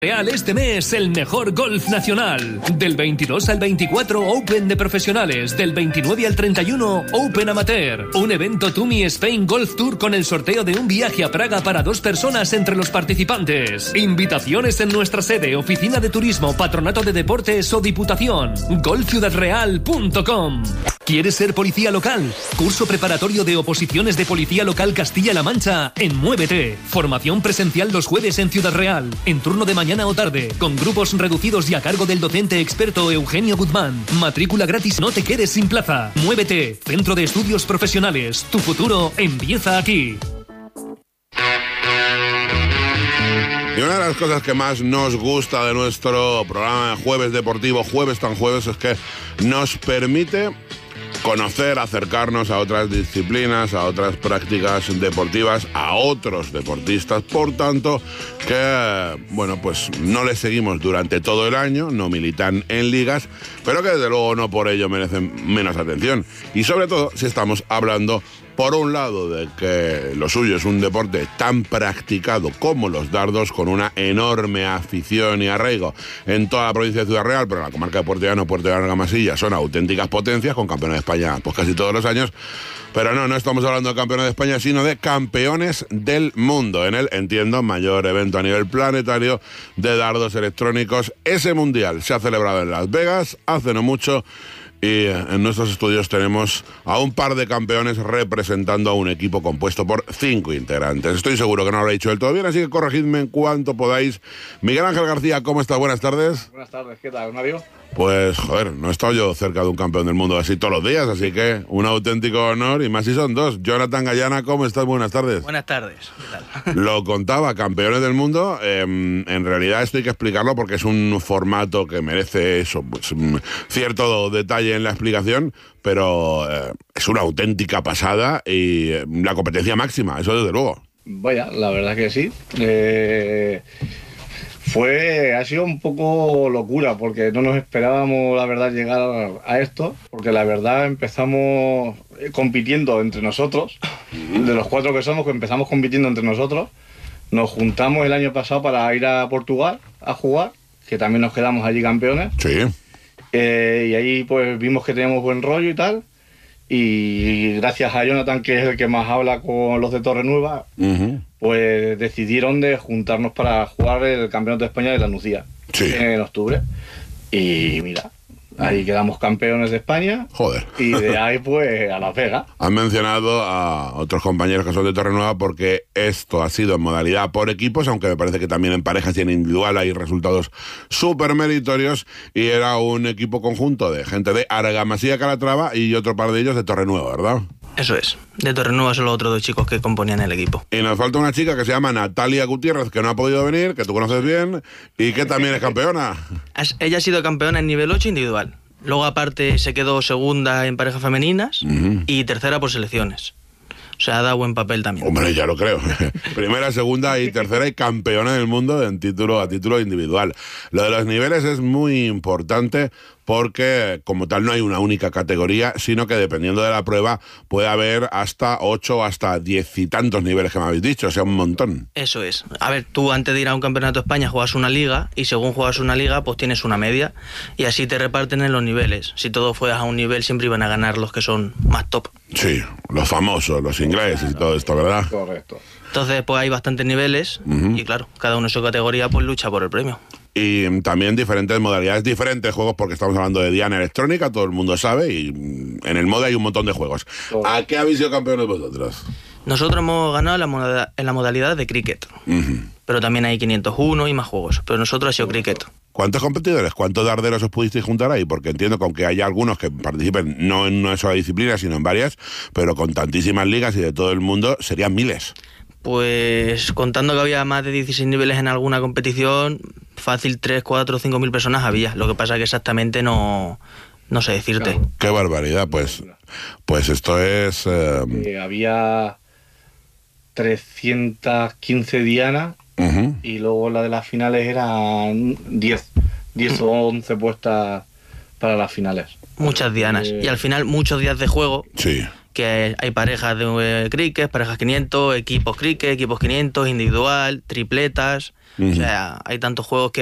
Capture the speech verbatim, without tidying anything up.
Real este mes el mejor golf nacional. Del veintidós al veinticuatro Open de profesionales. Del veintinueve al treinta y uno Open Amateur. Un evento Tumi Spain Golf Tour con el sorteo de un viaje a Praga para dos personas entre los participantes. Invitaciones en nuestra sede, oficina de turismo, patronato de deportes o diputación. golf ciudad real punto com. ¿Quieres ser policía local? Curso preparatorio de oposiciones de Policía Local Castilla-La Mancha en Muévete. Formación presencial los jueves en Ciudad Real. En turno de mañana o tarde, con grupos reducidos y a cargo del docente experto Eugenio Guzmán. Matrícula gratis, no te quedes sin plaza. Muévete, Centro de Estudios Profesionales. Tu futuro empieza aquí. Y una de las cosas que más nos gusta de nuestro programa de Jueves Deportivo, Jueves tan Jueves, es que nos permite conocer, acercarnos a otras disciplinas, a otras prácticas deportivas, a otros deportistas, por tanto, que, bueno, pues no les seguimos durante todo el año, no militan en ligas, pero que desde luego no por ello merecen menos atención. Y sobre todo, si estamos hablando, por un lado, de que lo suyo es un deporte tan practicado como los dardos, con una enorme afición y arraigo en toda la provincia de Ciudad Real, pero en la comarca de Puerto Llano, Puerto Llano, Argamasilla, son auténticas potencias, con campeones de España pues casi todos los años. Pero no, no estamos hablando de campeones de España, sino de campeones del mundo. En el, entiendo, mayor evento a nivel planetario de dardos electrónicos. Ese mundial se ha celebrado en Las Vegas hace no mucho. Y en nuestros estudios tenemos a un par de campeones representando a un equipo compuesto por cinco integrantes. Estoy seguro que no lo habré dicho del todo bien, así que corregidme en cuanto podáis. Miguel Ángel García, ¿cómo estás? Buenas tardes. Buenas tardes, ¿qué tal, Mario? Pues, joder, no he estado yo cerca de un campeón del mundo así todos los días, así que un auténtico honor, y más si son dos. Jonathan Gallana, ¿cómo estás? Buenas tardes. Buenas tardes, ¿qué tal? Lo contaba, campeones del mundo. Eh, en realidad esto hay que explicarlo porque es un formato que merece eso, pues, cierto detalle en la explicación, pero eh, es una auténtica pasada y eh, la competencia máxima, eso desde luego. Vaya, la verdad que sí. Eh... Fue, ha sido un poco locura porque no nos esperábamos, la verdad, llegar a esto, porque la verdad empezamos compitiendo entre nosotros, de los cuatro que somos, que empezamos compitiendo entre nosotros, nos juntamos el año pasado para ir a Portugal a jugar, que también nos quedamos allí campeones, sí. eh, y ahí pues vimos que teníamos buen rollo y tal, y gracias a Jonathan, que es el que más habla con los de Torrenueva, uh-huh. pues decidieron de juntarnos para jugar el Campeonato de España de la Nucía, sí. en octubre. Y mira, ahí quedamos campeones de España. Joder. Y de ahí pues a Las Vegas. Han mencionado a otros compañeros que son de Torrenueva porque esto ha sido en modalidad por equipos, aunque me parece que también en parejas y en individual hay resultados súper meritorios, y era un equipo conjunto de gente de Argamasilla, Calatrava y otro par de ellos de Torrenueva, ¿verdad? Eso es. De Torrenueva son los otros dos chicos que componían el equipo. Y nos falta una chica que se llama Natalia Gutiérrez, que no ha podido venir, que tú conoces bien, y que también es campeona. Ella ha sido campeona en nivel ocho individual. Luego, aparte, se quedó segunda en parejas femeninas uh-huh. y tercera por selecciones. O sea, ha dado buen papel también. Hombre, ya lo creo. Primera, segunda y tercera y campeona del mundo en título, a título individual. Lo de los niveles es muy importante porque como tal no hay una única categoría, sino que dependiendo de la prueba puede haber hasta ocho, hasta diez y tantos niveles que me habéis dicho, o sea, un montón. Eso es. A ver, tú antes de ir a un campeonato de España juegas una liga y según juegas una liga pues tienes una media y así te reparten en los niveles. Si todos fueras a un nivel siempre iban a ganar los que son más top. Sí, los famosos, los ingleses y todo esto, ¿verdad? Correcto. Entonces pues hay bastantes niveles uh-huh. y claro, cada uno en su categoría pues lucha por el premio. Y también diferentes modalidades, diferentes juegos, porque estamos hablando de diana electrónica, todo el mundo sabe, y en el modo hay un montón de juegos. ¿A qué habéis sido campeones vosotros? Nosotros hemos ganado la moda- en la modalidad de cricket, uh-huh. pero también hay quinientos uno y más juegos, pero nosotros ha sido cricket. ¿Cuántos competidores, cuántos darderos os pudisteis juntar ahí? Porque entiendo que aunque haya algunos que participen no en una sola disciplina, sino en varias, pero con tantísimas ligas y de todo el mundo, serían miles. Pues contando que había más de dieciséis niveles en alguna competición, fácil tres, cuatro, cinco mil personas había. Lo que pasa es que exactamente no, no sé decirte. Claro. Qué barbaridad, pues, pues esto es... Eh... Eh, había trescientas quince dianas uh-huh. y luego la de las finales eran diez, diez o once puestas para las finales. Muchas dianas. Eh... Y al final muchos días de juego. Sí. que hay parejas de cricket, parejas quinientos, equipos cricket, equipos quinientos, individual, tripletas. Uh-huh. O sea, hay tantos juegos que